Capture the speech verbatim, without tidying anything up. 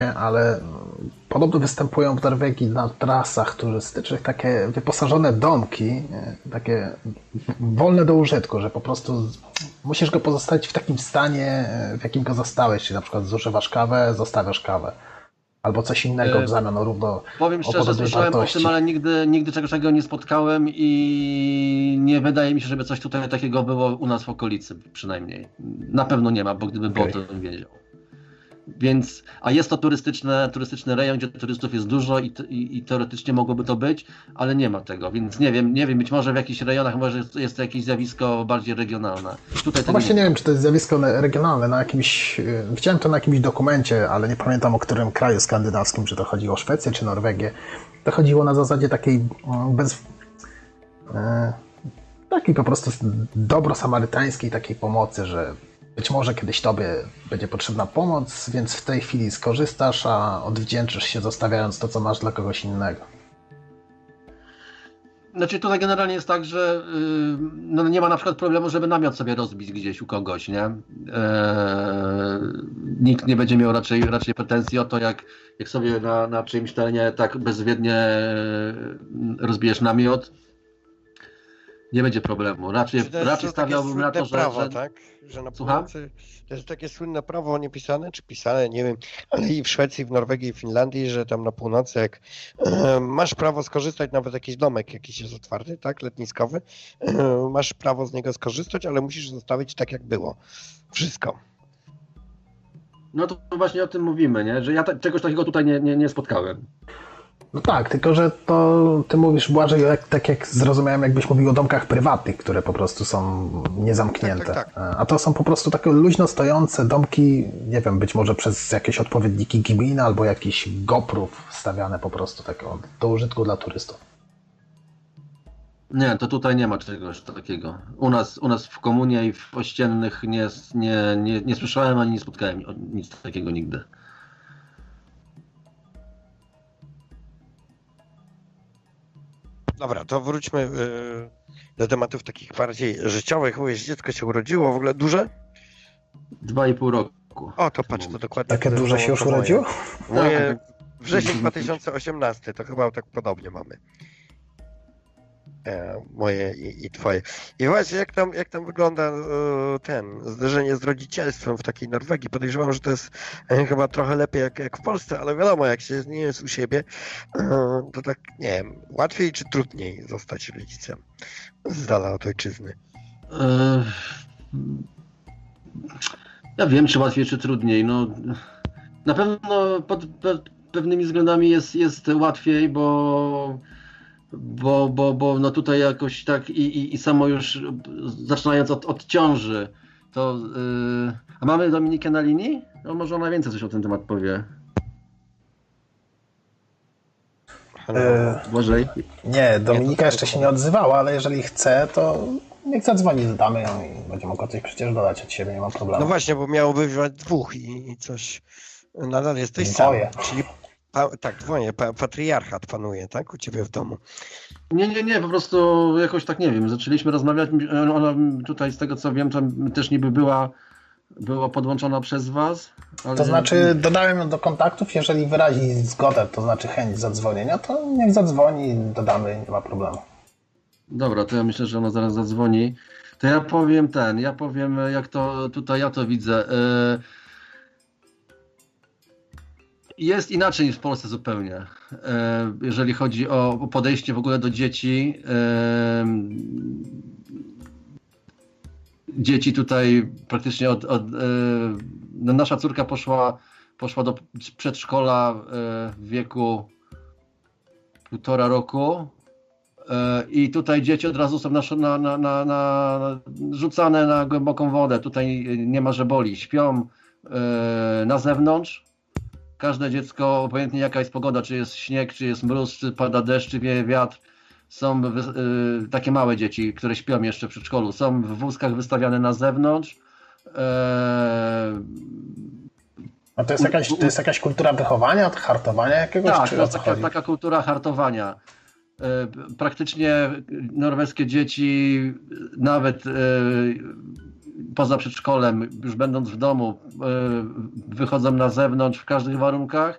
ale podobno występują w Norwegii na trasach turystycznych takie wyposażone domki, takie wolne do użytku, że po prostu musisz go pozostawić w takim stanie, w jakim go zostałeś, czyli na przykład zużywasz kawę, zostawiasz kawę. Albo coś innego w zamian o równo. Powiem szczerze, słyszałem o tym, ale nigdy, nigdy czegoś takiego nie spotkałem i nie wydaje mi się, żeby coś tutaj takiego było u nas w okolicy przynajmniej. Na pewno nie ma, bo gdyby było, Okay. to bym wiedział. Więc, a jest to turystyczne, turystyczny rejon, gdzie turystów jest dużo i, i, i teoretycznie mogłoby to być, ale nie ma tego, więc nie wiem, nie wiem, być może w jakichś rejonach może jest, jest to jakieś zjawisko bardziej regionalne. Tutaj no właśnie nie, nie wiem, czy to jest zjawisko regionalne, na jakimś, widziałem to na jakimś dokumencie, ale nie pamiętam o którym kraju skandynawskim, czy to chodziło o Szwecję, czy Norwegię. To chodziło na zasadzie takiej bez... E, takiej po prostu dobro samarytańskiej takiej pomocy, że być może kiedyś tobie będzie potrzebna pomoc, więc w tej chwili skorzystasz, a odwdzięczysz się zostawiając to, co masz dla kogoś innego. Znaczy tutaj generalnie jest tak, że yy, no nie ma na przykład problemu, żeby namiot sobie rozbić gdzieś u kogoś, nie? Eee, nikt nie będzie miał raczej, raczej pretensji o to, jak, jak sobie na, na czyimś terenie tak bezwiednie rozbijesz namiot. Nie będzie problemu. Raczej, raczej stawiałbym na to, że... prawo, że... tak? Że na Słucham? północy to jest takie słynne prawo niepisane, czy pisane, nie wiem, ale i w Szwecji, w Norwegii, i w Finlandii, że tam na północy jak e, masz prawo skorzystać, nawet jakiś domek jakiś jest otwarty, tak, letniskowy, e, masz prawo z niego skorzystać, ale musisz zostawić tak, jak było. Wszystko. No to właśnie o tym mówimy, nie? Że ja ta, czegoś takiego tutaj nie, nie, nie spotkałem. No tak, tylko że to ty mówisz, Błażej, jak, tak jak zrozumiałem, jakbyś mówił o domkach prywatnych, które po prostu są niezamknięte. Tak, tak, tak. A to są po prostu takie luźno stojące domki, nie wiem, być może przez jakieś odpowiedniki gminy albo jakichś goprów stawiane po prostu tak do użytku dla turystów. Nie, to tutaj nie ma czegoś takiego. U nas, u nas w komunie i w ościennych nie, nie, nie, nie słyszałem ani nie spotkałem nic takiego nigdy. Dobra, to wróćmy y, do tematów takich bardziej życiowych. Mówisz, dziecko się urodziło, w ogóle duże? Dwa i pół roku. O, to patrz, to dokładnie. Takie to duże było się już to moje. urodziło? Moje wrzesień dwa tysiące osiemnasty, to chyba tak podobnie mamy. E, moje i, i twoje. I właśnie jak tam, jak tam wygląda e, ten zderzenie z rodzicielstwem w takiej Norwegii? Podejrzewam, że to jest e, chyba trochę lepiej jak, jak w Polsce, ale wiadomo, jak się nie jest u siebie, e, to tak, nie wiem, łatwiej czy trudniej zostać rodzicem z dala od ojczyzny? E, ja wiem, czy łatwiej, czy trudniej. No, na pewno pod, pod pewnymi względami jest, jest łatwiej, bo Bo, bo, bo no tutaj jakoś tak i, i, i samo już zaczynając od, od ciąży, to yy... a mamy Dominikę na linii? No może ona więcej coś o ten temat powie. E, Błażej? nie, Dominika jeszcze się nie odzywała, ale jeżeli chce, to niech zadzwoni, dodamy ją i będzie mogła coś przecież dodać od siebie, nie ma problemu. No właśnie, bo miało wybrać dwóch i, i coś nadal jesteś Dwoje. sam, czyli Pa, tak, dwoje, pa, patriarchat panuje, tak? U ciebie w domu. Nie, nie, nie, po prostu jakoś tak, nie wiem, zaczęliśmy rozmawiać, ona tutaj z tego co wiem, to też niby była, była podłączona przez was. Ale... To znaczy dodałem ją do kontaktów, jeżeli wyrazi zgodę, to znaczy chęć zadzwonienia, to niech zadzwoni, dodamy, nie ma problemu. Dobra, to ja myślę, że ona zaraz zadzwoni. To ja powiem ten, ja powiem jak to tutaj ja to widzę. Jest inaczej niż w Polsce zupełnie, jeżeli chodzi o podejście w ogóle do dzieci. Dzieci tutaj praktycznie od, od no nasza córka poszła, poszła do przedszkola w wieku półtora roku i tutaj dzieci od razu są na, na, na, na, na, rzucane na głęboką wodę. Tutaj nie ma, że boli. Śpią na zewnątrz. Każde dziecko, obojętnie jaka jest pogoda, czy jest śnieg, czy jest mróz, czy pada deszcz, czy wieje wiatr, są wy, y, takie małe dzieci, które śpią jeszcze w przedszkolu, są w wózkach wystawiane na zewnątrz. E... A to jest, jakaś, to jest jakaś kultura wychowania, hartowania jakiegoś? Tak, czy to jest taka, taka kultura hartowania. E, praktycznie norweskie dzieci, nawet e, poza przedszkolem, już będąc w domu, wychodzą na zewnątrz w każdych warunkach